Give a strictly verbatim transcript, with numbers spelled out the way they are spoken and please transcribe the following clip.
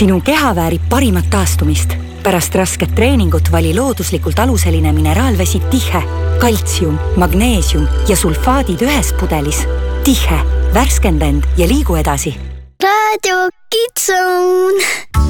Sinu keha väärib parimat taastumist. Pärast rasket treeningut vali looduslikult aluseline mineraalvesi Tihe. Kaltsium, magneesium ja sulfaadid ühes pudelis. Tihe, värskenda end ja liigu edasi. Radio Kids Zone.